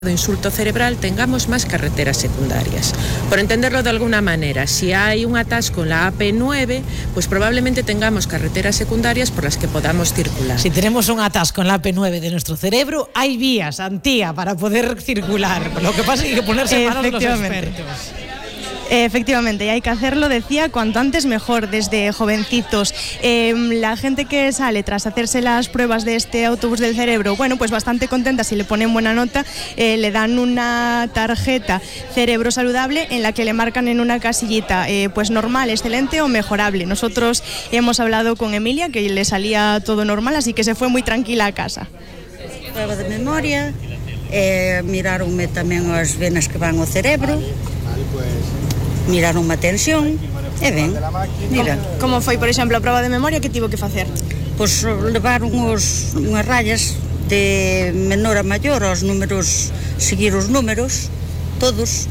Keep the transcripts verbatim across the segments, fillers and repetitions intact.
de insulto cerebral tengamos más carreteras secundarias. Por entenderlo de alguna manera, si hay un atasco en la A P nueve, pues probablemente tengamos carreteras secundarias por las que podamos circular. Si tenemos un atasco en la A P nueve de nuestro cerebro, hay vías, Antía, para poder circular. Lo que pasa es que hay que ponerse en manos de los expertos. Efectivamente, y hay que hacerlo, decía, cuanto antes mejor, desde jovencitos. Eh, la gente que sale tras hacerse las pruebas de este autobús del cerebro, bueno, pues bastante contenta, si le ponen buena nota, eh, le dan una tarjeta cerebro saludable en la que le marcan en una casillita, eh, pues normal, excelente o mejorable. Nosotros hemos hablado con Emilia, que le salía todo normal, así que se fue muy tranquila a casa. Prueba de memoria, eh, miraronme tamén as venas que van ao cerebro, miraron unha tensión e ben, mira. Como foi, por exemplo, a prova de memoria, que tivo que facer? Pois levaron os, unhas rayas de menor a maior, os números, seguir os números, todos.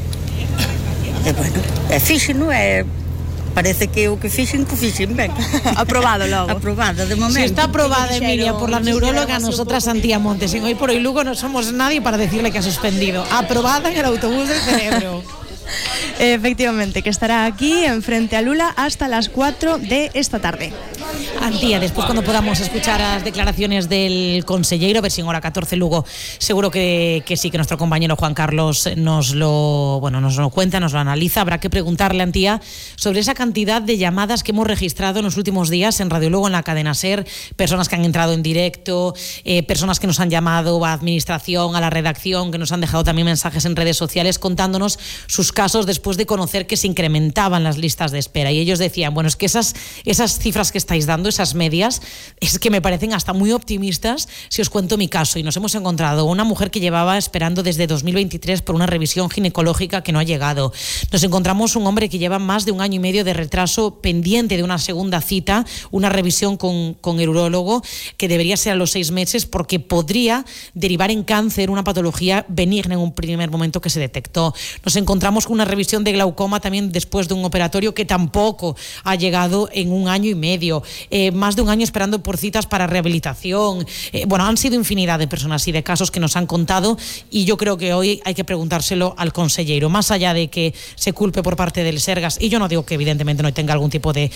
E bueno, é fíxeno, é... Parece que o que fixen, que fixen ben. Aprobado logo. Aprobado, de momento. Si está aprobada, Emilia, por la neuróloga, nosotras, Antía Montes, en Hoy por Hoy Lugo no somos nadie para decirle que ha suspendido. Aprobada en el autobús del cerebro. Efectivamente, que estará aquí en frente a Lula hasta las cuatro de esta tarde. Antía, después cuando podamos escuchar las declaraciones del consellero, a ver si en hora catorce Lugo, seguro que, que sí, que nuestro compañero Juan Carlos nos lo, bueno, nos lo cuenta, nos lo analiza. Habrá que preguntarle, Antía, sobre esa cantidad de llamadas que hemos registrado en los últimos días en Radio Lugo, en la cadena SER, personas que han entrado en directo, eh, personas que nos han llamado a administración, a la redacción, que nos han dejado también mensajes en redes sociales contándonos sus casos después de conocer que se incrementaban las listas de espera. Y ellos decían, bueno, es que esas, esas cifras que estáis dando, esas medias, es que me parecen hasta muy optimistas si os cuento mi caso. Y nos hemos encontrado una mujer que llevaba esperando desde dos mil veintitrés por una revisión ginecológica que no ha llegado. Nos encontramos un hombre que lleva más de un año y medio de retraso pendiente de una segunda cita, una revisión con, con el urólogo que debería ser a los seis meses porque podría derivar en cáncer, una patología benigna en un primer momento que se detectó. Nos encontramos con una revisión de glaucoma también después de un operatorio que tampoco ha llegado en un año y medio. Eh, más de un año esperando por citas para rehabilitación. Eh, bueno, han sido infinidad de personas y de casos que nos han contado y yo creo que hoy hay que preguntárselo al consellero. Más allá de que se culpe por parte del Sergas, y yo no digo que evidentemente no tenga algún tipo de,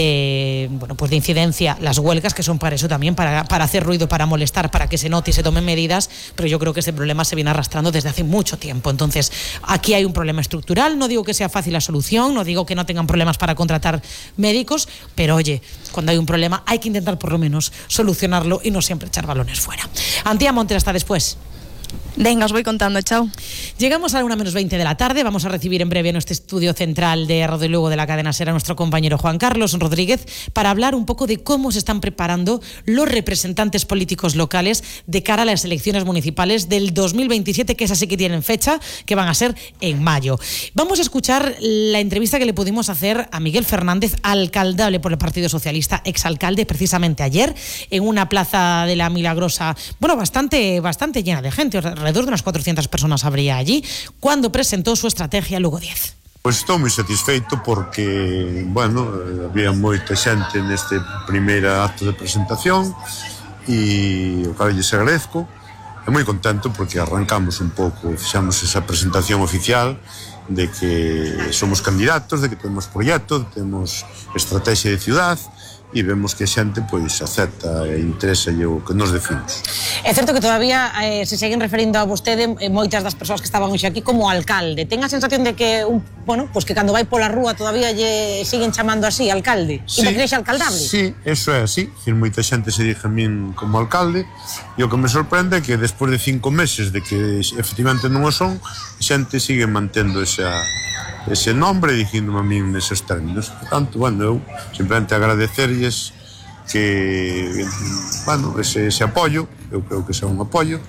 de, bueno, pues de incidencia las huelgas, que son para eso también, para, para hacer ruido, para molestar, para que se note y se tomen medidas, pero yo creo que este problema se viene arrastrando desde hace mucho tiempo. Entonces, aquí hay un problema estructural. No digo que sea fácil la solución, no digo que no tengan problemas para contratar médicos, pero oye, cuando hay un problema hay que intentar por lo menos solucionarlo y no siempre echar balones fuera. Antía Montes, hasta después. Venga, os voy contando, chao. Llegamos a la una menos veinte de la tarde. Vamos a recibir en breve en nuestro estudio central de Radio Lugo de la cadena SER a nuestro compañero Juan Carlos Rodríguez para hablar un poco de cómo se están preparando los representantes políticos locales de cara a las elecciones municipales del dos mil veintisiete, que esas sí que tienen fecha, que van a ser en mayo. Vamos a escuchar la entrevista que le pudimos hacer a Miguel Fernández, alcaldable por el Partido Socialista, exalcalde, precisamente ayer, en una plaza de la Milagrosa, bueno, bastante, bastante llena de gente, alrededor de unas cuatrocientas personas habría allí, cuando presentó su estrategia Lugo diez. Pois estou moi satisfeito porque, bueno, había moita xente neste primeiro acto de presentación e o cal lles agradezco. E moi contento porque arrancamos un pouco, fixamos esa presentación oficial de que somos candidatos, de que temos proxecto, temos estrategia de ciudad e vemos que a xente pois acepta e interesa o que nos decimos. É certo que todavía eh, se seguen referindo a vostede eh, moitas das persoas que estaban hoxe aquí como alcalde. Ten a sensación de que, un, bueno, pues que cando vai pola rúa todavía lle siguen chamando así, alcalde? Sí, e te crexe alcaldable? Sí, eso é así. Moita xente se dixe a min como alcalde e o que me sorprende é que despois de cinco meses de que efectivamente non o son, xente sigue mantendo esa... ese nombre dicíndome a min neses términos. Por tanto, bueno, eu simplemente agradecerlles que, bueno, ese, ese apoio, eu creo que é un apoio,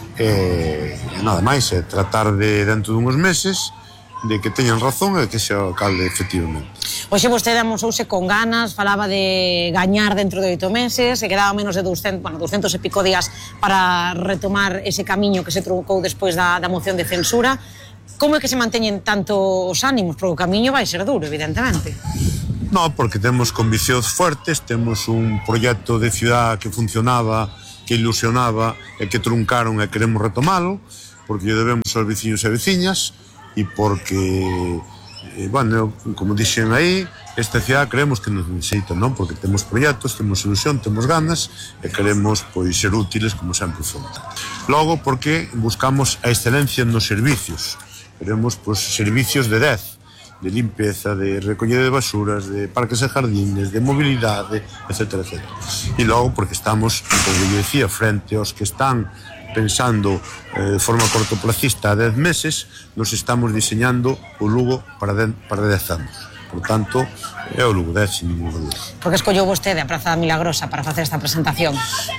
e nada máis, é tratar de, dentro dunhos meses, de que teñan razón e que sea o alcalde efectivamente. Hoxe vostede amosouse con ganas, falaba de gañar dentro de oito meses, e quedaba menos de doscientos, bueno, doscientos e pico días para retomar ese camiño que se truncou despois da, da moción de censura. Como é que se manteñen tanto os ánimos? Porque o camiño vai ser duro, evidentemente. No, porque temos conviccións fuertes, temos un proxecto de ciudad que funcionaba, que ilusionaba e que truncaron e queremos retomalo. porque lle debemos aos veciños e veciñas e porque, eh, bueno, como dixen aí, esta cidade creemos que nos necesita, non? Porque temos proxectos, temos ilusión, temos ganas e queremos, pois, ser útiles como sempre fomos. Logo, porque buscamos a excelencia nos servicios. Queremos, pois, servicios de dez, de limpeza, de recollida de basuras, de parques e jardines, de mobilidade, etcétera, etcétera. E logo, porque estamos, como eu decía, frente aos que están pensando eh, de forma cortoplacista a dez meses, nos estamos diseñando o Lugo para dez anos. Por tanto, é o Lugo dez, sin ningún dúda. Por que escolleu vostede a Praza da Milagrosa para facer esta presentación?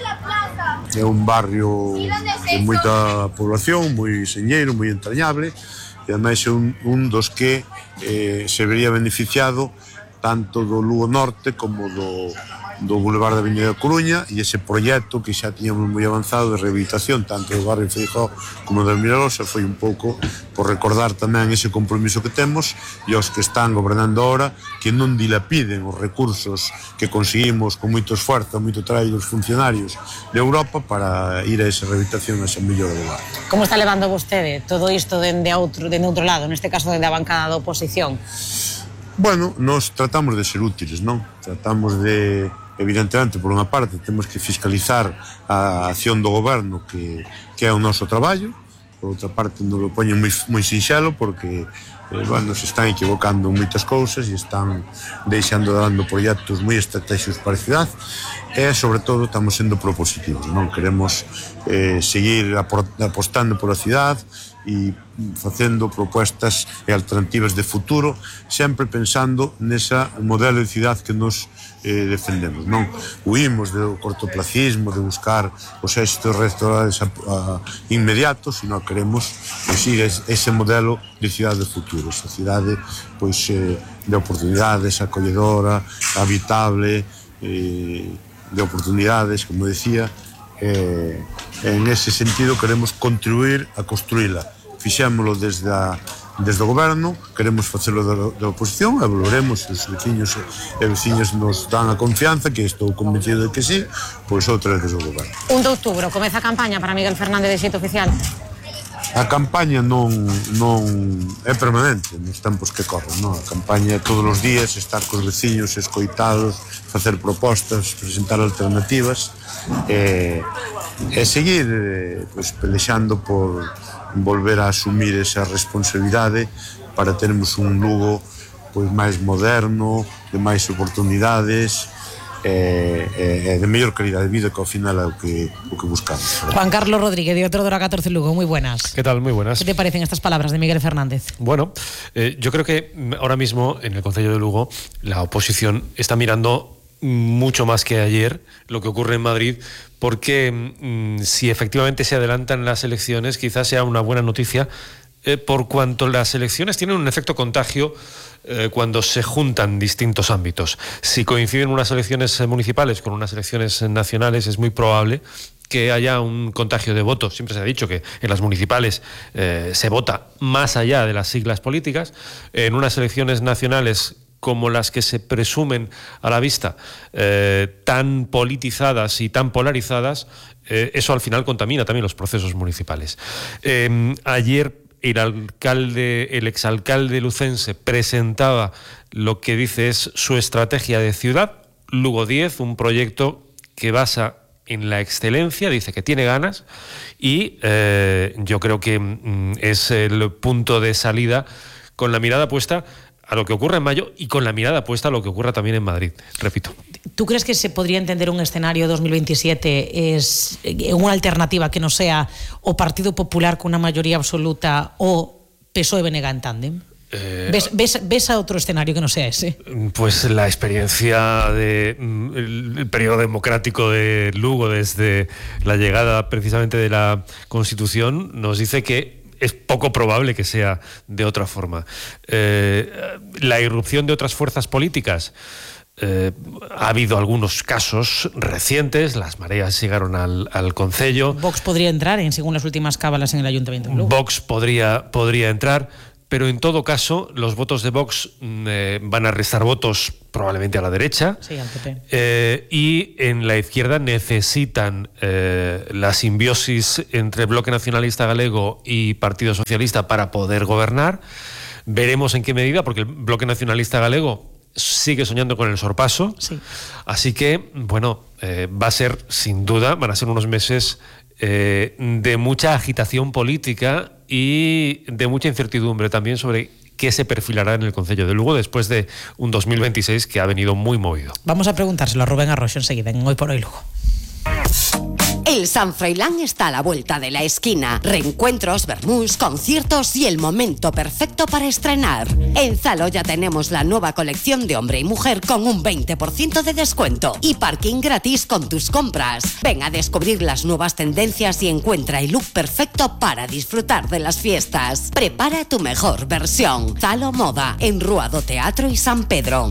É un barrio de moita población, moi señeiro, moi entrañable, e ademais é un, un dos que eh, se vería beneficiado tanto do Lugo Norte como do, do Boulevard da Avenida da Coruña, e ese proxecto que xa tiñamos moi avanzado de rehabilitación tanto do barrio Feijóo como da Milagrosa foi un pouco por recordar tamén ese compromiso que temos e os que están gobernando ahora que non dilapiden os recursos que conseguimos con moito esforzo, moito traballo dos funcionarios de Europa para ir a esa rehabilitación, a esa mellora do barrio. Como está levando vostede todo isto dende outro, dende outro lado, neste caso dende a bancada da oposición? Bueno, nos tratamos de ser útiles, non? Tratamos de, evidentemente, por unha parte, temos que fiscalizar a acción do goberno que, que é o noso traballo, por outra parte, nos lo poñen moi, moi sinxelo porque, eh, bueno, se están equivocando moitas cousas e están deixando dando proxectos moi estratégicos para a cidade e, sobre todo, estamos sendo propositivos, non? Queremos eh, seguir apostando por a cidade e facendo propuestas e alternativas de futuro, sempre pensando nesa modelo de cidade que nos eh, defendemos, non? Huimos do cortoplacismo, de buscar os éxitos electorales a, a inmediatos, sino queremos seguir ese modelo de cidade de futuro, esa cidade, pois, eh, de oportunidades, acolledora, habitable, eh, de oportunidades, como decía, eh, en ese sentido queremos contribuir a construíla. Fixémolo desde, a, desde o goberno, queremos facelo da, da oposición e valoremos se os veciños e veciñas nos dan a confianza, que estou convencido de que sí, pois outra vez desde o goberno. un de outubro, comeza a campaña para Miguel Fernández de xeito oficial? A campaña non, non é permanente nos tempos que corren, non? A campaña é todos os días, estar cos veciños, escoitados, facer propostas, presentar alternativas e, e seguir eh, pues, pelexando por volver a asumir esa responsabilidade para termos un Lugo pois máis moderno, de máis oportunidades e, e, e de mellor calidad de vida, que ao final é o que, o que buscamos. Juan Carlos Rodríguez, director de Hora catorce Lugo, muy buenas. ¿Qué tal? Muy buenas. ¿Qué te parecen estas palabras de Miguel Fernández? Bueno, eh, yo creo que ahora mismo en el Concello de Lugo la oposición está mirando mucho más que ayer lo que ocurre en Madrid, porque mmm, si efectivamente se adelantan las elecciones, quizás sea una buena noticia, eh, por cuanto las elecciones tienen un efecto contagio eh, cuando se juntan distintos ámbitos. Si coinciden unas elecciones municipales con unas elecciones nacionales, es muy probable que haya un contagio de votos. Siempre se ha dicho que en las municipales eh, se vota más allá de las siglas políticas. En unas elecciones nacionales como las que se presumen a la vista, eh, tan politizadas y tan polarizadas, eh, eso al final contamina también los procesos municipales. Eh, ayer el alcalde, el exalcalde lucense presentaba lo que dice es su estrategia de ciudad, Lugo diez, un proyecto que basa en la excelencia, dice que tiene ganas y eh, yo creo que mm, es el punto de salida con la mirada puesta a lo que ocurre en mayo y con la mirada puesta a lo que ocurra también en Madrid, repito. ¿Tú crees que se podría entender un escenario dos mil veintisiete es una alternativa que no sea o Partido Popular con una mayoría absoluta o P S O E-B N G en tándem? Eh, ¿Ves, ves, ¿Ves a otro escenario que no sea ese? Pues la experiencia del de, periodo democrático de Lugo desde la llegada precisamente de la Constitución nos dice que es poco probable que sea de otra forma. Eh, la irrupción de otras fuerzas políticas, eh, ha habido algunos casos recientes, las mareas llegaron al, al Concello. Vox podría entrar, en, según las últimas cábalas, en el Ayuntamiento de Lugo. Vox podría, podría entrar, pero en todo caso los votos de Vox eh, van a restar votos probablemente a la derecha. Sí, al P P. Eh, y en la izquierda necesitan eh, la simbiosis entre Bloque Nacionalista Galego y Partido Socialista para poder gobernar. Veremos en qué medida, porque el Bloque Nacionalista Galego sigue soñando con el sorpaso. Sí. Así que, bueno, eh, va a ser, sin duda, van a ser unos meses eh, de mucha agitación política y de mucha incertidumbre también sobre qué se perfilará en el Concello de Lugo después de un dos mil veintiséis que ha venido muy movido. Vamos a preguntárselo a Rubén Arroyo enseguida, en Hoy por Hoy Lugo. El San Froilán está a la vuelta de la esquina. Reencuentros, vermús, conciertos y el momento perfecto para estrenar. En Zalo ya tenemos la nueva colección de hombre y mujer con un veinte por ciento de descuento y parking gratis con tus compras. Ven a descubrir las nuevas tendencias y encuentra el look perfecto para disfrutar de las fiestas. Prepara tu mejor versión. Zalo Moda, en Rúa do Teatro y San Pedro.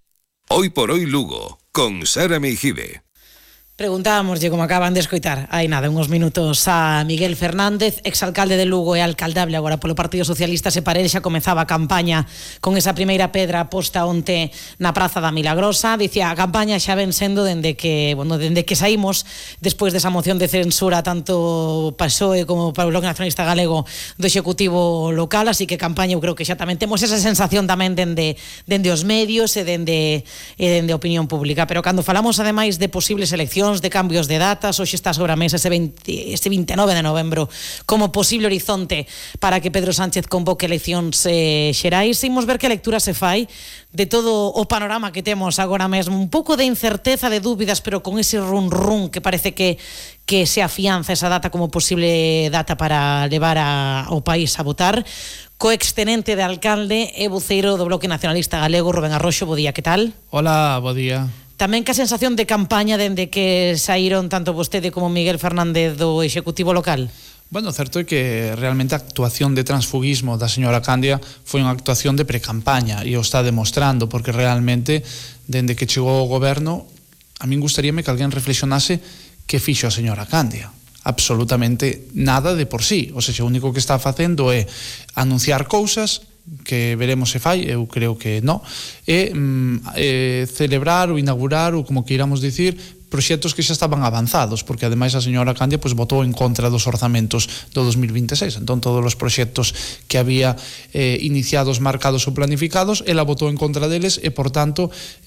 Hoy por Hoy Lugo, con Sara Meijide. Preguntábamos, como acaban de escoitar, hai nada, uns minutos, a Miguel Fernández, exalcalde de Lugo e alcaldable agora polo Partido Socialista. Se para el xa comezaba a campaña con esa primeira pedra posta onte na Praza da Milagrosa. Dicía, a campaña xa ven sendo dende que, bueno, dende que saímos despois desa moción de censura tanto P S O E como para o Bloque Nacionalista Galego do Executivo local, así que campaña eu creo que xa tamén temos esa sensación tamén dende, dende os medios e dende, e dende a opinión pública. Pero cando falamos ademais de posibles eleccións, de cambios de datas, hoxe está sobre a mesa ese, veinte, ese veintinueve de novembro como posible horizonte para que Pedro Sánchez convoque eleccións eh, xerais. Imos ver que lectura se fai de todo o panorama que temos agora mesmo, un pouco de incerteza, de dúbidas, pero con ese run run que parece que que se afianza esa data como posible data para levar a, ao país a votar. Co extenente de alcalde e voceiro do Bloque Nacionalista Galego, Rubén Arroxo, bo día, que tal? Hola, bo día. Tamén que a sensación de campaña dende que saíron tanto vostede como Miguel Fernández do Executivo local? Bueno, certo é que realmente a actuación de transfugismo da señora Candia foi unha actuación de precampaña e o está demostrando, porque realmente dende que chegou o goberno a min gustaríame que alguén reflexionase que fixo a señora Candia. Absolutamente nada de por sí, o sea, o único que está facendo é anunciar cousas que veremos se fai, eu creo que non, e mm, eh, celebrar ou inaugurar ou como que iramos dicir proxectos que xa estaban avanzados, porque ademais a señora Candia pues, votou en contra dos orzamentos do dos mil veintiséis, entón todos os proxectos que había eh, iniciados, marcados ou planificados, ela votou en contra deles e, por tanto,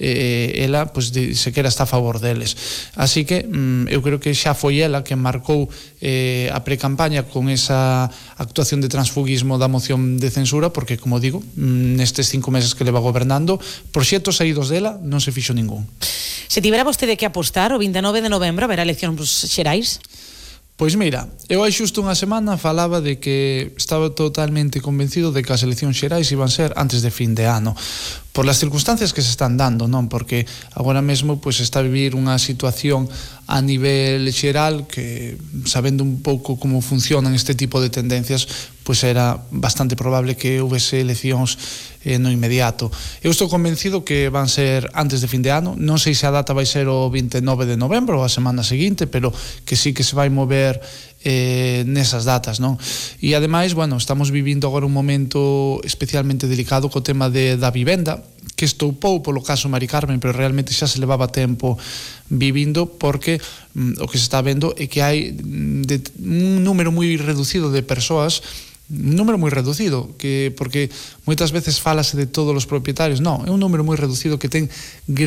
eh, ela pues, de, sequera está a favor deles. Así que mm, eu creo que xa foi ela que marcou eh, a precampaña con esa actuación de transfugismo da moción de censura, porque, como digo, mm, nestes cinco meses que leva gobernando, proxectos saídos dela non se fixo ningún. Se tivera vostede que apostar o veintinueve de novembro haberá eleccións xerais? Pois mira, eu hai xusto unha semana falaba de que estaba totalmente convencido de que as eleccións xerais iban ser antes de fin de ano, por las circunstancias que se están dando, non? Porque agora mesmo pues, está a vivir unha situación a nivel xeral que, sabendo un pouco como funcionan este tipo de tendencias, pues era bastante probable que houvese eleccións eh, no inmediato. Eu estou convencido que van ser antes de fin de ano, non sei se a data vai ser o veintinueve de novembro ou a semana seguinte, pero que sí que se vai mover eh, nesas datas, non? E ademais, bueno, estamos vivindo agora un momento especialmente delicado co tema de, da vivenda, que estoupou polo caso Mari Carmen, pero realmente xa se levaba tempo vivindo, porque mm, o que se está vendo é que hai de, un número moi reducido de persoas, un número moi reducido, que porque moitas veces falase de todos os propietarios, non, é un número moi reducido que ten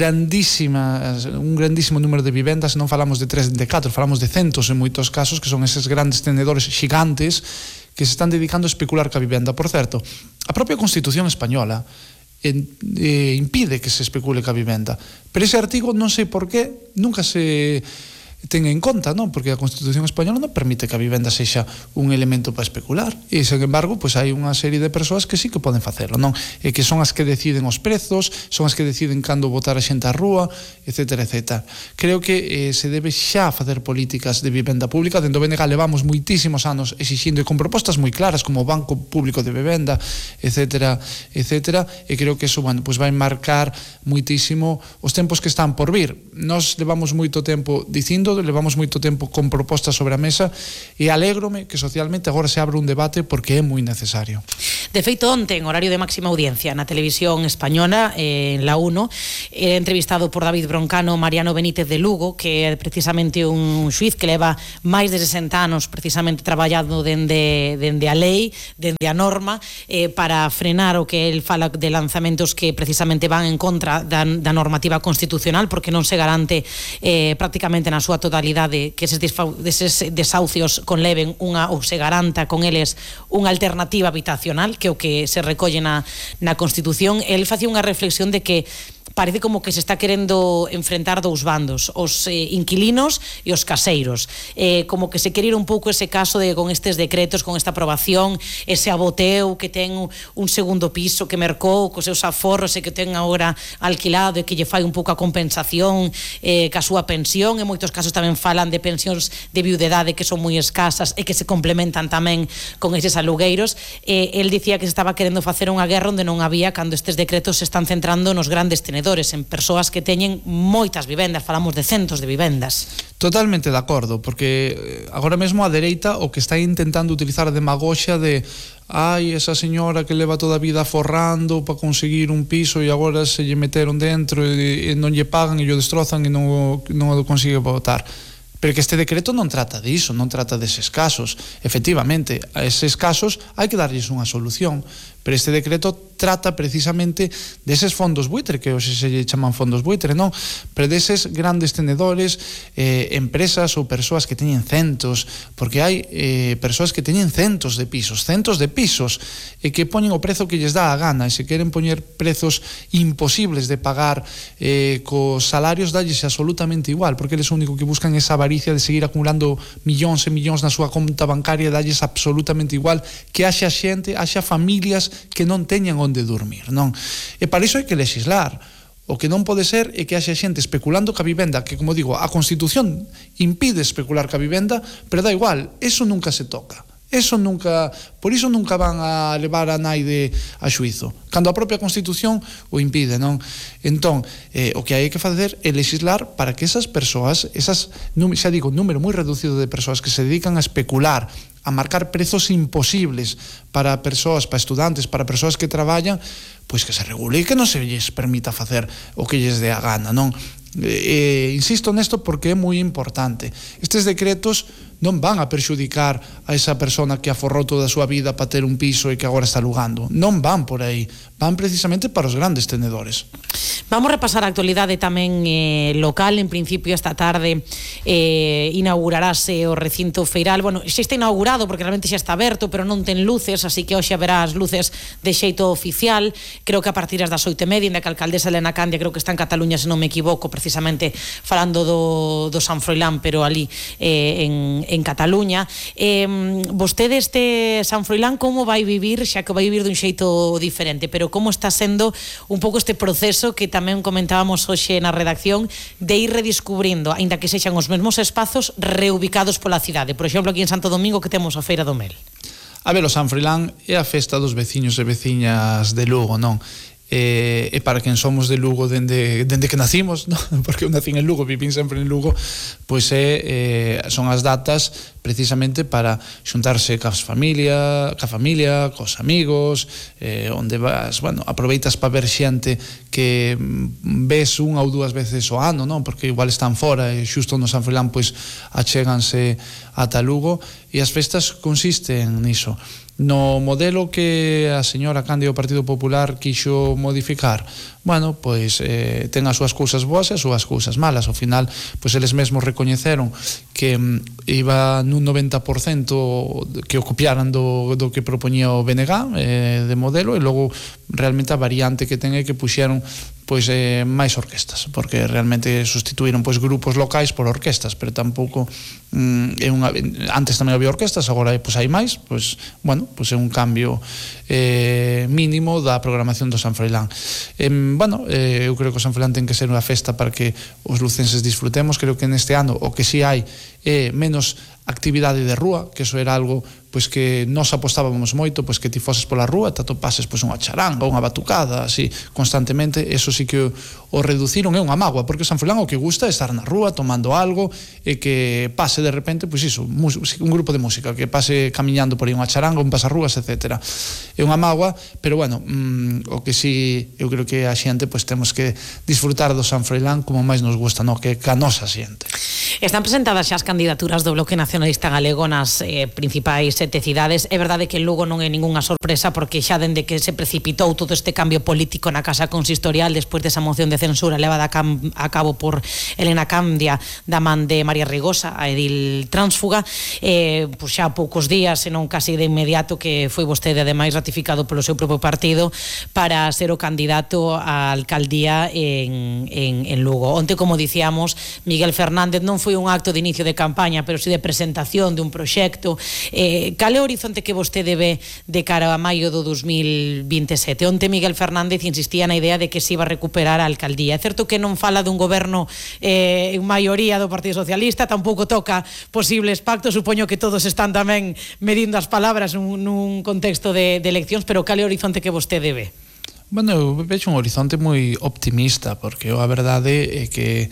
grandísima, un grandísimo número de vivendas. Non falamos de tres, de catro, falamos de centos en moitos casos, que son eses grandes tenedores xigantes que se están dedicando a especular ca vivenda. Por certo, a propia Constitución española en, eh, impide que se especule ca vivenda, pero ese artigo non sei por qué nunca se ten en conta, non? Porque a Constitución española non permite que a vivenda sexa un elemento para especular, e, sen embargo, pues hai unha serie de persoas que sí que poden facelo, non? E que son as que deciden os prezos, son as que deciden cando botar a xente á rúa, etcétera, etcétera. Creo que eh, se debe xa facer políticas de vivenda pública. Dentro do B N G levamos moitísimos anos exixindo e con propostas moi claras como o Banco Público de Vivenda, etcétera, etcétera, e creo que eso, bueno, pues vai marcar moitísimo os tempos que están por vir. Nós levamos moito tempo dicindo, levamos moito tempo con propostas sobre a mesa, e alégrome que socialmente agora se abra un debate porque é moi necesario. De feito, onte, en horario de máxima audiencia na televisión española, eh, en la uno, eh, entrevistado por David Broncano Mariano Benítez de Lugo, que é precisamente un xuiz que leva máis de sesenta anos precisamente traballando dende, dende a lei, dende a norma, eh, para frenar o que el fala de lanzamentos que precisamente van en contra da, da normativa constitucional, porque non se garante eh, prácticamente na súa totalidade que eses, deses desahucios conleven unha, ou se garanta con eles unha alternativa habitacional, que é o que se recolle na, na Constitución. El facía unha reflexión de que parece como que se está querendo enfrentar dous bandos, os eh, inquilinos e os caseiros, eh, como que se quere ir un pouco ese caso de con estes decretos, con esta aprobación, ese aboteu que ten un segundo piso que mercou cos seus aforros e que ten agora alquilado e que lle fai un pouco a compensación eh, ca súa pensión. En moitos casos tamén falan de pensións de viudedade que son moi escasas e que se complementan tamén con eses alugueiros. Eh, el dicía que se estaba querendo facer unha guerra onde non había, cando estes decretos se están centrando nos grandes tenedores, en persoas que teñen moitas vivendas, falamos de centos de vivendas. Totalmente de acordo, porque agora mesmo a dereita o que está intentando utilizar a demagoxia de ai, esa señora que leva toda a vida forrando para conseguir un piso e agora se lle meteron dentro e, e non lle pagan e lle destrozan e non o, non o consigue votar. Pero que este decreto non trata diso, non trata deses casos. Efectivamente, a eses casos hai que darlles unha solución, pero este decreto trata precisamente deses fondos buitre, que hoxe se lle chaman fondos buitre, non? Pero deses grandes tenedores, eh, empresas ou persoas que teñen centos, porque hai eh, persoas que teñen centos de pisos, centos de pisos, e que poñen o prezo que lles dá a gana, e se queren poñer prezos imposibles de pagar eh, cos salarios, dalles absolutamente igual, porque eles o único que buscan esa avaricia de seguir acumulando millóns e millóns na súa conta bancaria, dalles absolutamente igual que haxa xente, haxa familias que non teñan onde dormir, non? E para iso hai que legislar. O que non pode ser é que haxa xente especulando ca vivenda, que, como digo, a Constitución impide especular ca vivenda, pero da igual, eso nunca se toca. Eso nunca, por iso nunca van a levar a naide a xuizo, cando a propia Constitución o impide, non? Entón, eh, o que hai que facer é legislar para que esas persoas, esas, xa digo, un número moi reducido de persoas que se dedican a especular, a marcar prezos imposibles para persoas, para estudantes, para persoas que traballan, pois que se regule e que non se lles permita facer o que lles dé a gana, non? Eh, insisto nesto porque é moi importante. Estes decretos non van a perxudicar a esa persona que aforrou toda a súa vida para ter un piso e que agora está alugando. Non van por aí, van precisamente para os grandes tenedores. Vamos a repasar a actualidade tamén eh, local. En principio esta tarde eh, inaugurarase o recinto feiral. Bueno, xa está inaugurado porque realmente xa está aberto, pero non ten luces, así que hoxe haberá as luces de xeito oficial. Creo que a partir das oito e media, ainda que a alcaldesa Elena Candia creo que está en Cataluña, se non me equivoco, precisamente falando do, do San Froilán, pero ali eh, en en Cataluña. Eh, vostede este San Froilán como vai vivir, xa que vai vivir dun xeito diferente, pero como está sendo un pouco este proceso que tamén comentábamos hoxe na redacción de ir redescubrindo, aínda que sexan os mesmos espazos reubicados pola cidade? Por exemplo, aquí en Santo Domingo que temos a Feira do Mel. A ver, o San Froilán é a festa dos veciños e veciñas de Lugo, non? E, e para quen somos de Lugo dende, dende que nacimos, ¿no? Porque eu nací en Lugo, vivín sempre en Lugo, pois é, eh, son as datas precisamente para xuntarse cas familia, ca familia, cos amigos, eh, onde vas, bueno, aproveitas para ver xente que ves unha ou dúas veces ao ano, non? Porque igual están fora e xusto no San Froilán pois achéganse ata Lugo, e as festas consisten niso. No modelo que a señora Candia do Partido Popular quixo modificar, bueno, pois eh, ten as súas cousas boas e as súas cousas malas. Ao final, pois eles mesmos recoñeceron que mm, iba nun noventa por cento que o copiaran do, do que propoñía o B N G eh, de modelo, e logo realmente a variante que ten é que puxeron pois eh, máis orquestas, porque realmente sustituíron pois grupos locais por orquestas, pero tampouco mm, é unha, antes tamén había orquestas, agora pois hai máis, pois bueno, pois é un cambio eh, mínimo da programación do San Froilán. Eh, bueno, eh, eu creo que o San Froilán ten que ser unha festa para que os lucenses disfrutemos. Creo que neste ano o que si hai é menos actividade de rúa, que eso era algo pois que nós apostábamos moito, pois que ti foses pola rúa, te atopases pois unha charanga, unha batucada, así constantemente. Eso sí que o, o reduciron, é unha mágoa, porque o San Froilán o que gusta é estar na rúa tomando algo e que pase de repente, pois iso, un grupo de música, que pase camiñando por aí unha charanga, un pasarrúas, etcétera. É unha mágoa, pero bueno, mmm, o que sí, eu creo que a xente pois temos que disfrutar do San Froilán como máis nos gusta, no? Que ca nosa xente. Están presentadas xa as candidaturas do Bloque Nacionalista Galego nas eh, principais sete cidades. É verdade que Lugo non é ningunha sorpresa, porque xa dende que se precipitou todo este cambio político na Casa Consistorial despois desa moción de censura levada a, cam a cabo por Elena Candia da man de María Rigosa, a edil tránsfuga, eh, pues xa poucos días, senón casi de inmediato, que foi vostede ademais ratificado polo seu propio partido para ser o candidato á alcaldía en, en, en Lugo. Onte, como dicíamos, Miguel Fernández non foi un acto de inicio de campaña, pero si de presentación de un proxecto. Eh, cal é o horizonte que vostede ve de cara a maio do dos mil vinte e sete? Onte Miguel Fernández insistía na idea de que se iba a recuperar a alcaldía. É certo que non fala dun goberno eh, en maioría do Partido Socialista, tampouco toca posibles pactos, supoño que todos están tamén medindo as palabras nun, nun contexto de, de eleccións, pero cal é o horizonte que vostede ve? Bueno, eu vexo un horizonte moi optimista, porque a verdade é que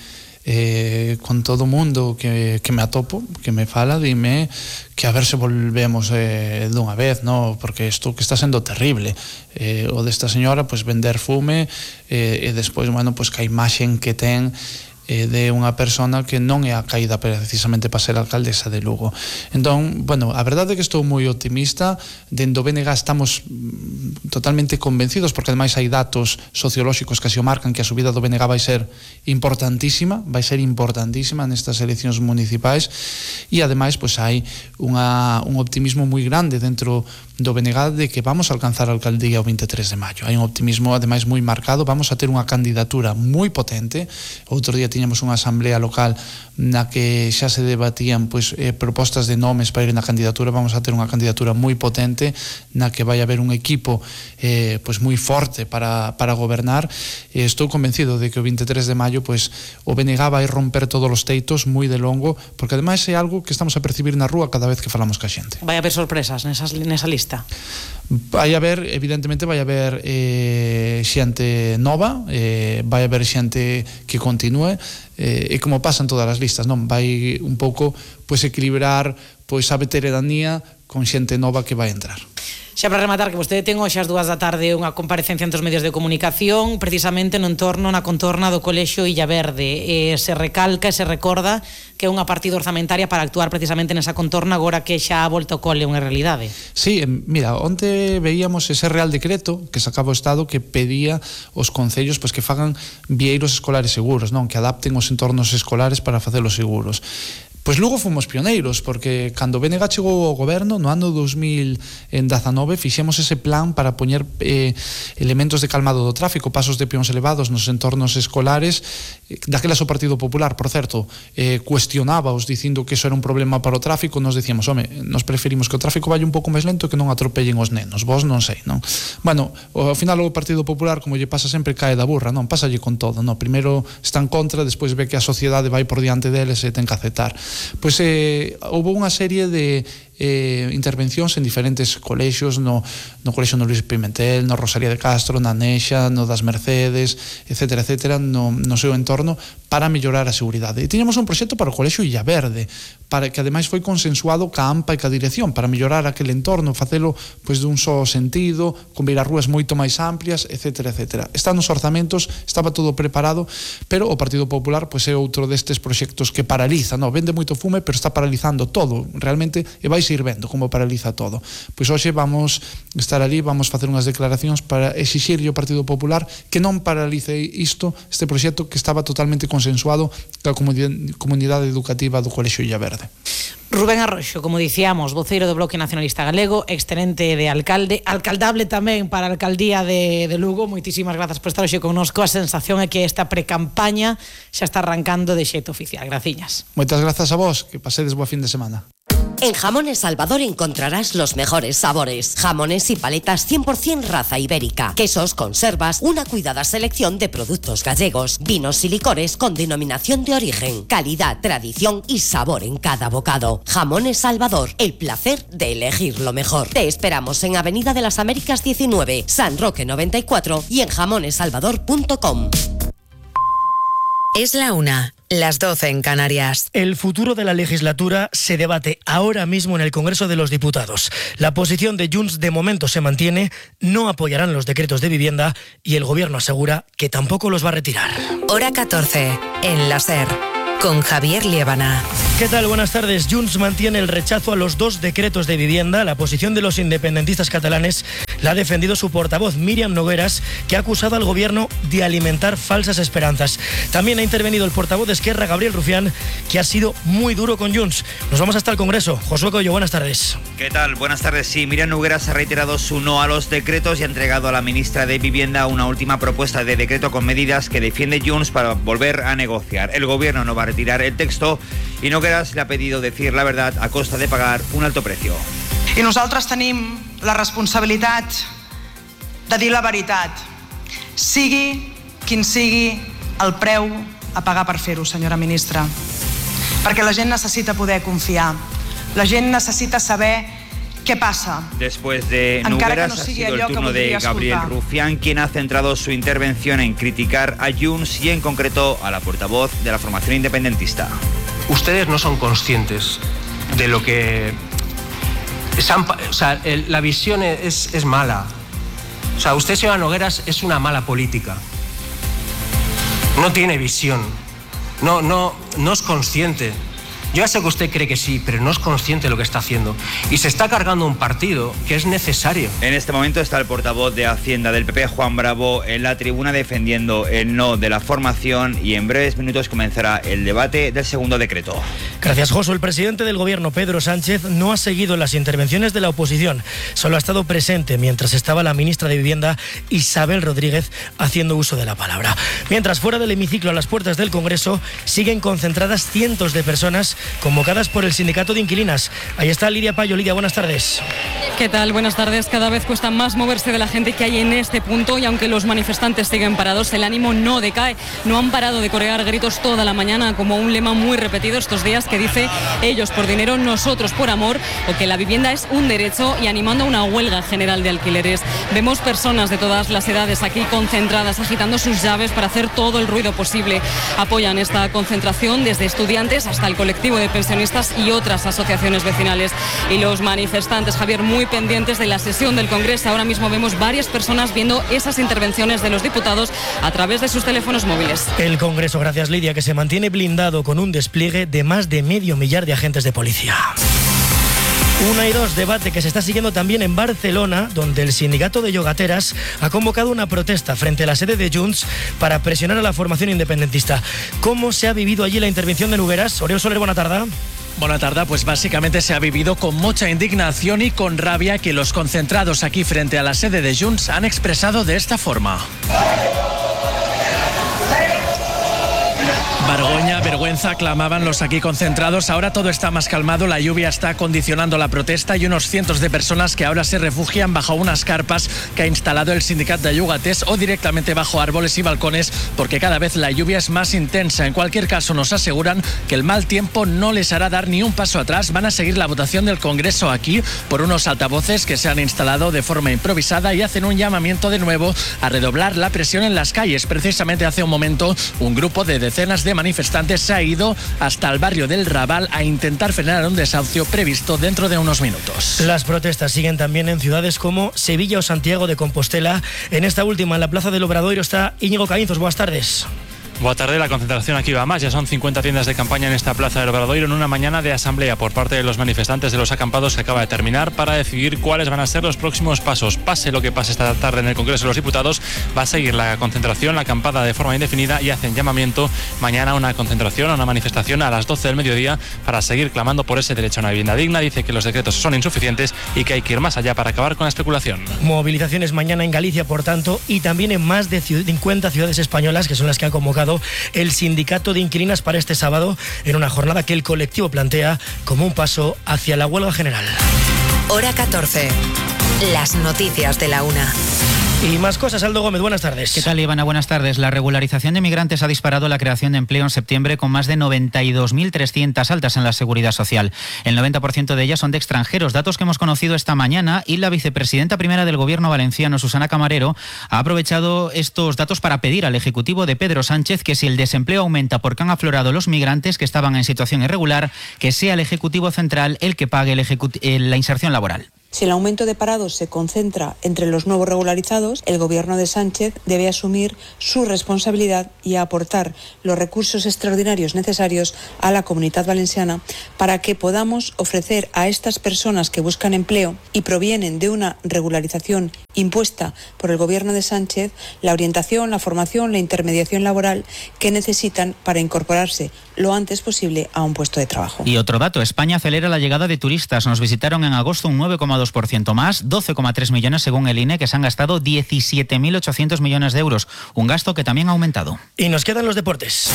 eh, con todo o mundo que, que me atopo, que me fala, dime que a ver se volvemos eh, dunha vez, no? Porque isto que está sendo terrible, eh, o desta señora pues, vender fume eh, e despois, bueno, pues, que a imaxen que ten eh, de unha persona que non é a caída precisamente para ser alcaldesa de Lugo. Entón, bueno, a verdade é que estou moi optimista. Dendo B N G estamos totalmente convencidos, porque ademais hai datos sociolóxicos que así o marcan, que a subida do B N G vai ser importantísima, vai ser importantísima nestas eleccións municipais, e ademais pois hai unha, un optimismo moi grande dentro do B N G de que vamos a alcanzar a alcaldía o vinte e tres de maio. Hai un optimismo ademais moi marcado, vamos a ter unha candidatura moi potente. Outro día tiñamos unha asamblea local na que xa se debatían pois, eh, propostas de nomes para ir na candidatura. Vamos a ter unha candidatura moi potente na que vai haber un equipo eh, pois moi forte para, para gobernar. E estou convencido de que o vinte e tres de maio pois, o B N G vai romper todos os teitos moi de longo, porque ademais é algo que estamos a percibir na rúa cada vez que falamos ca xente. Vai haber sorpresas nesas, nesa lista? Vai haber, evidentemente vai haber eh, xente nova, eh, vai haber xente que continúe, eh, e como pasan todas as listas, non? Vai un pouco pois equilibrar pois a veteranía con xente nova que vai entrar. Xa para rematar, que vostede ten hoxe ás dúas da tarde unha comparecencia entre os medios de comunicación precisamente no entorno, na contorna do Colexio Illa Verde. E se recalca e se recorda que é unha partida orzamentaria para actuar precisamente nesa contorna agora que xa a volta ao cole unha realidade. Sí, mira, onte veíamos ese Real Decreto que sacaba o Estado que pedía aos concellos pois, que fagan vieiros escolares seguros, non? Que adapten os entornos escolares para facelos seguros. Pois Lugo fomos pioneiros, porque cando o B N G chegou ao goberno no ano dos mil dezanove fixemos ese plan para poñer eh, elementos de calmado do tráfico, pasos de peóns elevados nos entornos escolares. Daquelas o Partido Popular, por certo, eh, cuestionábaos dicindo que eso era un problema para o tráfico. Nos dicíamos, home, nos preferimos que o tráfico vaya un pouco máis lento, que non atropellen os nenos. Vos non sei, non? Bueno, ao final o Partido Popular, como lle pasa sempre, cae da burra, non? Pásalle con todo, non? Primeiro está en contra, despois ve que a sociedade vai por diante deles e ten que aceptar. Pois eh, houve unha serie de eh, intervencións en diferentes colexios, no, no colexio no Luis Pimentel, no Rosalía de Castro, na Nexa, no das Mercedes, etcétera, etcétera, no, no seu entorno, para mellorar a seguridade. E tiñamos un proxecto para o colexio Illa Verde, para que ademais foi consensuado ca AMPA e ca dirección, para mellorar aquele entorno, facelo pois dun só sentido, con beiras rúas moito máis amplias, etcétera, etcétera. Están nos orzamentos, estaba todo preparado, pero o Partido Popular pois é outro destes proxectos que paraliza, no, vende moito fume, pero está paralizando todo, realmente, e vai ir vendo como paraliza todo. Pois hoxe vamos estar ali, vamos facer unhas declaracións para exixirlle ao Partido Popular que non paralice isto, este proxecto que estaba totalmente consensuado ca comunidade educativa do Colexio Illa Verde. Rubén Arroxo, como dicíamos, voceiro do Bloque Nacionalista Galego, excelente de alcalde, alcaldable tamén para a alcaldía de, de Lugo. Moitísimas grazas por estar hoxe connosco. A sensación é que esta precampaña xa está arrancando de xeito oficial. Graciñas. Moitas grazas a vos, que pasedes boa fin de semana. En Jamones Salvador encontrarás los mejores sabores. Jamones y paletas cien por ciento raza ibérica. Quesos, conservas, una cuidada selección de productos gallegos. Vinos y licores con denominación de origen. Calidad, tradición y sabor en cada bocado. Jamones Salvador, el placer de elegir lo mejor. Te esperamos en Avenida de las Américas diecinueve, San Roque noventa y cuatro y en jamones salvador punto com. Es la una, las doce en Canarias. El futuro de la legislatura se debate ahora mismo en el Congreso de los Diputados. La posición de Junts de momento se mantiene, no apoyarán los decretos de vivienda y el Gobierno asegura que tampoco los va a retirar. Hora catorce, en la SER, con Javier Liébana. ¿Qué tal? Buenas tardes. Junts mantiene el rechazo a los dos decretos de vivienda. La posición de los independentistas catalanes la ha defendido su portavoz Míriam Nogueras, que ha acusado al Gobierno de alimentar falsas esperanzas. También ha intervenido el portavoz de Esquerra, Gabriel Rufián, que ha sido muy duro con Junts. Nos vamos hasta el Congreso. Josué Coello, buenas tardes. ¿Qué tal? Buenas tardes. Sí, Míriam Nogueras ha reiterado su no a los decretos y ha entregado a la ministra de Vivienda una última propuesta de decreto con medidas que defiende Junts para volver a negociar. El Gobierno no va a retirar el texto i Nogueras le ha pedido decir la verdad a costa de pagar un alto precio. I nosaltres tenim la responsabilitat de dir la veritat, sigui quin sigui el preu a pagar per fer-ho, senyora ministra. Perquè la gent necessita poder confiar, la gent necessita saber ¿qué pasa? Después de Nogueras no ha sido el turno de Gabriel Rufián, quien ha centrado su intervención en criticar a Junts y en concreto a la portavoz de la formación independentista. Ustedes no son conscientes de lo que... O sea, el, la visión es, es mala. O sea, usted, señora Nogueras, es una mala política. No tiene visión. No, no, no es consciente. Yo ya sé que usted cree que sí, pero no es consciente de lo que está haciendo. Y se está cargando un partido que es necesario. En este momento está el portavoz de Hacienda del P P, Juan Bravo, en la tribuna defendiendo el no de la formación y en breves minutos comenzará el debate del segundo decreto. Gracias, Josu. El presidente del Gobierno, Pedro Sánchez, no ha seguido las intervenciones de la oposición. Solo ha estado presente mientras estaba la ministra de Vivienda, Isabel Rodríguez, haciendo uso de la palabra. Mientras, fuera del hemiciclo, a las puertas del Congreso, siguen concentradas cientos de personas convocadas por el sindicato de inquilinas. Ahí está Lidia Payo. Lidia, buenas tardes. ¿Qué tal? Buenas tardes. Cada vez cuesta más moverse de la gente que hay en este punto y aunque los manifestantes siguen parados, el ánimo no decae. No han parado de corear gritos toda la mañana, como un lema muy repetido estos días que dice ellos por dinero, nosotros por amor, o que la vivienda es un derecho, y animando a una huelga general de alquileres. Vemos personas de todas las edades aquí concentradas, agitando sus llaves para hacer todo el ruido posible. Apoyan esta concentración desde estudiantes hasta el colectivo de pensionistas y otras asociaciones vecinales. Y los manifestantes, Javier, muy pendientes de la sesión del Congreso. Ahora mismo vemos varias personas viendo esas intervenciones de los diputados a través de sus teléfonos móviles. El Congreso, gracias Lidia, que se mantiene blindado con un despliegue de más de medio millar de agentes de policía. Una y dos, debate que se está siguiendo también en Barcelona, donde el sindicato de yogateras ha convocado una protesta frente a la sede de Junts para presionar a la formación independentista. ¿Cómo se ha vivido allí la intervención de Nogueras? Oriol Soler, buena tarde. Buena tarde, pues básicamente se ha vivido con mucha indignación y con rabia que los concentrados aquí frente a la sede de Junts han expresado de esta forma. Vergüenza, vergüenza, clamaban los aquí concentrados. Ahora todo está más calmado, la lluvia está condicionando la protesta y unos cientos de personas que ahora se refugian bajo unas carpas que ha instalado el sindicato de Llogaters o directamente bajo árboles y balcones, porque cada vez la lluvia es más intensa. En cualquier caso, nos aseguran que el mal tiempo no les hará dar ni un paso atrás. Van a seguir la votación del Congreso aquí por unos altavoces que se han instalado de forma improvisada y hacen un llamamiento de nuevo a redoblar la presión en las calles. Precisamente hace un momento, un grupo de decenas de manifestantes se ha ido hasta el barrio del Raval a intentar frenar un desahucio previsto dentro de unos minutos. Las protestas siguen también en ciudades como Sevilla o Santiago de Compostela. En esta última, en la Plaza del Obradoiro, está Íñigo Caínzos. Buenas tardes. Buenas tardes, la concentración aquí va más. Ya son cincuenta tiendas de campaña en esta Plaza del Obradoiro en una mañana de asamblea por parte de los manifestantes de los acampados que acaba de terminar para decidir cuáles van a ser los próximos pasos. Pase lo que pase esta tarde en el Congreso de los Diputados, va a seguir la concentración, la acampada de forma indefinida y hacen llamamiento mañana a una concentración, a una manifestación a las doce del mediodía para seguir clamando por ese derecho a una vivienda digna. Dice que los decretos son insuficientes y que hay que ir más allá para acabar con la especulación. Movilizaciones mañana en Galicia, por tanto, y también en más de cincuenta ciudades españolas, que son las que han convocado firmado el sindicato de inquilinas para este sábado en una jornada que el colectivo plantea como un paso hacia la huelga general. Hora catorce. Las noticias de la una. Y más cosas, Aldo Gómez, buenas tardes. ¿Qué tal, Ivana? Buenas tardes. La regularización de migrantes ha disparado la creación de empleo en septiembre con más de noventa y dos mil trescientas altas en la Seguridad Social. El noventa por ciento de ellas son de extranjeros, datos que hemos conocido esta mañana, y la vicepresidenta primera del Gobierno valenciano, Susana Camarero, ha aprovechado estos datos para pedir al Ejecutivo de Pedro Sánchez que si el desempleo aumenta porque han aflorado los migrantes que estaban en situación irregular, que sea el Ejecutivo Central el que pague el ejecut- la inserción laboral. Si el aumento de parados se concentra entre los nuevos regularizados, el Gobierno de Sánchez debe asumir su responsabilidad y aportar los recursos extraordinarios necesarios a la Comunidad Valenciana para que podamos ofrecer a estas personas que buscan empleo y provienen de una regularización impuesta por el Gobierno de Sánchez la orientación, la formación, la intermediación laboral que necesitan para incorporarse lo antes posible a un puesto de trabajo. Y otro dato, España acelera la llegada de turistas. Nos visitaron en agosto un nueve coma dos por ciento más, doce coma tres millones según el I N E, que se han gastado diecisiete mil ochocientos millones de euros, un gasto que también ha aumentado. Y nos quedan los deportes.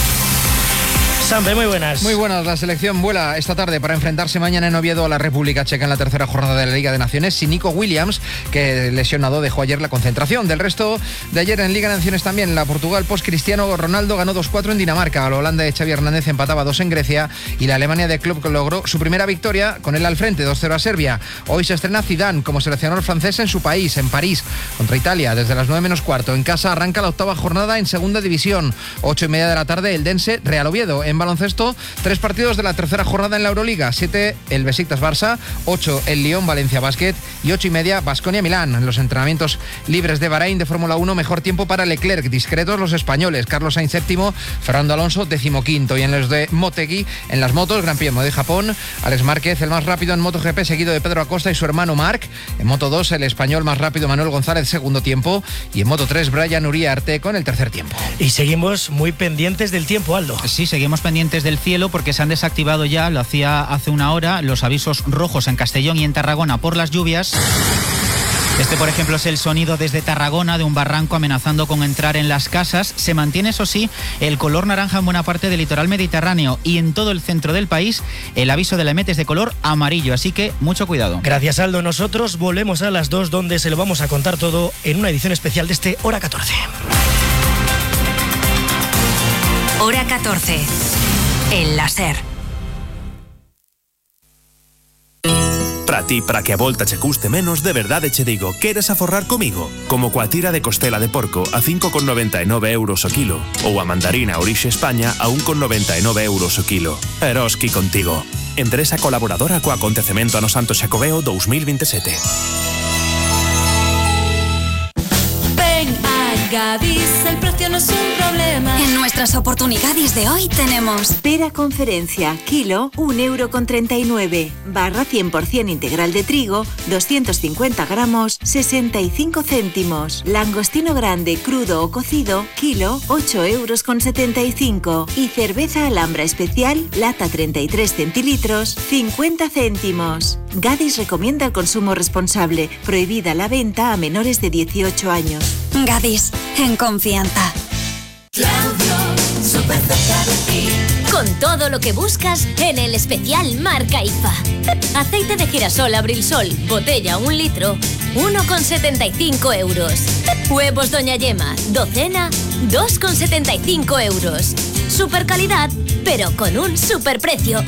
Sampe, muy buenas. Muy buenas. La selección vuela esta tarde para enfrentarse mañana en Oviedo a la República Checa en la tercera jornada de la Liga de Naciones sin Nico Williams, que lesionado dejó ayer la concentración. Del resto de ayer en Liga de Naciones también, la Portugal post Cristiano Ronaldo ganó dos cuatro en Dinamarca, la Holanda de Xavi Hernández empataba dos en Grecia y la Alemania de Klopp logró su primera victoria con él al frente, dos cero a Serbia. Hoy se estrena Zidane como seleccionador francés en su país, en París, contra Italia, desde las nueve menos cuarto. En casa arranca la octava jornada en Segunda División, ocho y media de la tarde el Dense Real Oviedo. En baloncesto, tres partidos de la tercera jornada en la Euroliga, siete el Besiktas Barça, ocho el Lyon Valencia Basket y ocho y media Baskonia Milán. En los entrenamientos libres de Bahrein de Fórmula uno, mejor tiempo para Leclerc, discretos los españoles, Carlos Sainz séptimo, Fernando Alonso decimoquinto. Y en los de Motegi, en las motos, Gran Premio de Japón, Alex Márquez el más rápido en MotoGP, seguido de Pedro Acosta y su hermano Marc. En Moto dos el español más rápido Manuel González, segundo tiempo, y en Moto tres Brian Uría Arte con el tercer tiempo. Y seguimos muy pendientes del tiempo, Aldo. Sí, seguimos pendientes del cielo porque se han desactivado ya, lo hacía hace una hora, los avisos rojos en Castellón y en Tarragona por las lluvias. Este, por ejemplo, es el sonido desde Tarragona de un barranco amenazando con entrar en las casas. Se mantiene, eso sí, el color naranja en buena parte del litoral mediterráneo y en todo el centro del país el aviso de la EMET es de color amarillo, así que mucho cuidado. Gracias, Aldo. Nosotros volvemos a las dos, donde se lo vamos a contar todo en una edición especial de este Hora catorce. Hora catorce. El láser. Para ti, para que a volta che custe menos, de verdade che digo, queres aforrar comigo? Como coa tira de costela de porco a cinco con noventa e nove euros o kilo, ou a mandarina Orixe España a un con noventa e nove euros o kilo. Eroski contigo. Empresa colaboradora co acontecemento Ano Santo Xacobeo dos mil veintisiete. Ven a Gadis, el precio no es un problema. En nuestras oportunidades de hoy tenemos pera conferencia, kilo, un euro con treinta y nueve. Barra cien por ciento integral de trigo, doscientos cincuenta gramos, sesenta y cinco céntimos. Langostino grande, crudo o cocido, kilo, ocho euros con setenta y cinco. Y cerveza Alhambra especial, lata treinta y tres centilitros, cincuenta céntimos. Gadis recomienda el consumo responsable. Prohibida la venta a menores de dieciocho años. Gadis, en confianza. Claudio, súper cerca de ti. Con todo lo que buscas en el especial marca I F A. Aceite de girasol Abril Sol, botella un litro, uno con setenta y cinco euros. Huevos Doña Yema, docena, dos con setenta y cinco euros. Super calidad, pero con un super precio.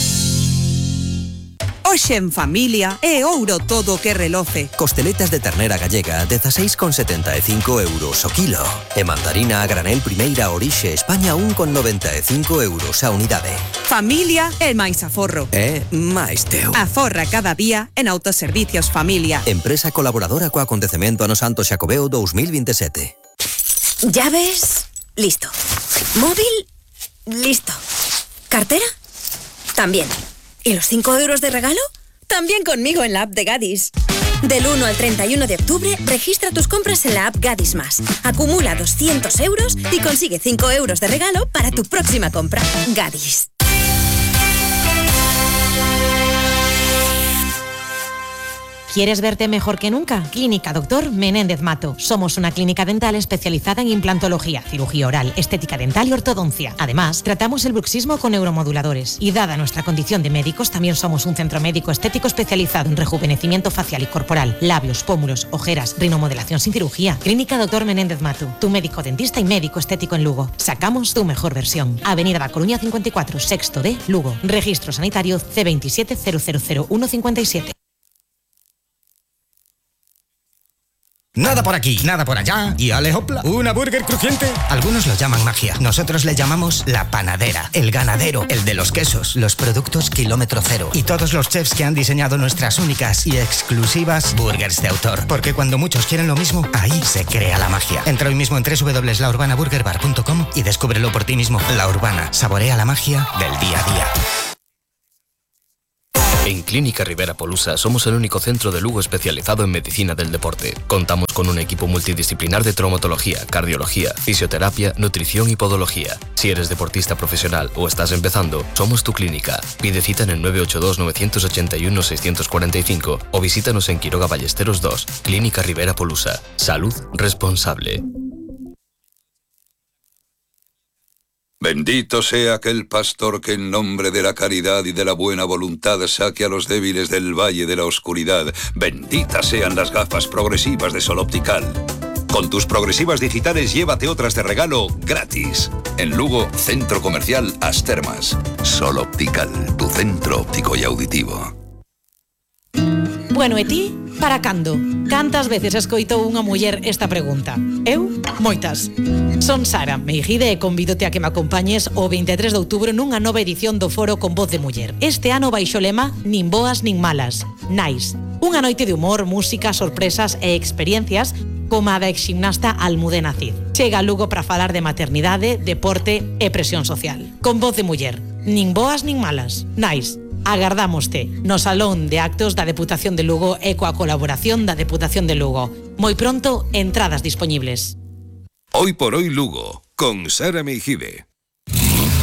Hoxe en familia é ouro todo que reloce. Costeletas de ternera gallega, dezasseis con setenta e cinco euros o kilo. E mandarina a granel primeira Orixe España, un con noventa e cinco euros a unidade. Familia é máis aforro. É máis teu. Aforra cada día en Autoservicios Familia. Empresa colaboradora co acontecemento Ano Santo Xacobeo dos mil veintisiete. Llaves, listo. Móvil, listo. ¿Cartera? También. ¿Y los cinco euros de regalo? También conmigo en la app de Gadis. Del uno al treinta y uno de octubre, registra tus compras en la app Gadis Más. Acumula doscientos euros y consigue cinco euros de regalo para tu próxima compra. Gadis. ¿Quieres verte mejor que nunca? Clínica Doctor Menéndez Mato. Somos una clínica dental especializada en implantología, cirugía oral, estética dental y ortodoncia. Además, tratamos el bruxismo con neuromoduladores. Y dada nuestra condición de médicos, también somos un centro médico estético especializado en rejuvenecimiento facial y corporal, labios, pómulos, ojeras, rinomodelación sin cirugía. Clínica Doctor Menéndez Mato, tu médico dentista y médico estético en Lugo. Sacamos tu mejor versión. Avenida da Coruña cincuenta y cuatro, sexto D, Lugo. Registro sanitario C veintisiete cero cero cero uno cincuenta y siete. Nada por aquí, nada por allá y ale hopla, una burger crujiente. Algunos lo llaman magia, nosotros le llamamos la panadera, el ganadero, el de los quesos, los productos kilómetro cero y todos los chefs que han diseñado nuestras únicas y exclusivas burgers de autor. Porque cuando muchos quieren lo mismo, ahí se crea la magia. Entra hoy mismo en doble u doble u doble u punto la urbana burger bar punto com y descúbrelo por ti mismo. La Urbana, saborea la magia del día a día. En Clínica Rivera Polusa somos el único centro de Lugo especializado en medicina del deporte. Contamos con un equipo multidisciplinar de traumatología, cardiología, fisioterapia, nutrición y podología. Si eres deportista profesional o estás empezando, somos tu clínica. Pide cita en el nueve ocho dos nueve ocho uno seis cuatro cinco o visítanos en Quiroga Ballesteros dos. Clínica Rivera Polusa. Salud responsable. Bendito sea aquel pastor que en nombre de la caridad y de la buena voluntad saque a los débiles del valle de la oscuridad. Benditas sean las gafas progresivas de Sol Optical. Con tus progresivas digitales llévate otras de regalo gratis. En Lugo, Centro Comercial As Termas. Sol Optical, tu centro óptico y auditivo. Bueno, e ti, para cando? Cantas veces escoitou unha muller esta pregunta? Eu, moitas. Son Sara Meijide e convídote a que me acompañes o veintitrés de outubro nunha nova edición do Foro con Voz de Muller. Este ano baixo o lema Nin boas nin malas, Nice. Unha noite de humor, música, sorpresas e experiencias como a da exgimnasta Almudena Cid. Chega a Lugo para falar de maternidade, deporte e presión social. Con Voz de Muller, nin boas nin malas, Nice. Agardámoste no Salón de Actos da Deputación de Lugo e coa colaboración da Deputación de Lugo. Moi pronto, entradas disponibles. Hoy por hoy Lugo, con Sara Meijide.